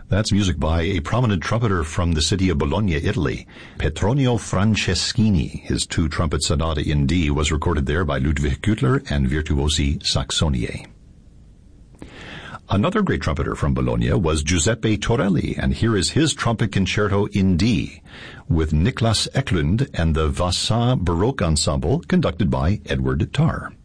That's music by a prominent trumpeter from the city of Bologna, Italy, Petronio Franceschini. His 2-trumpet sonata in D was recorded there by Ludwig Güttler and Virtuosi Saxoniae. Another great trumpeter from Bologna was Giuseppe Torelli, and here is his trumpet concerto in D, with Niklas Eklund and the Vasa Baroque Ensemble, conducted by Edward Tarr.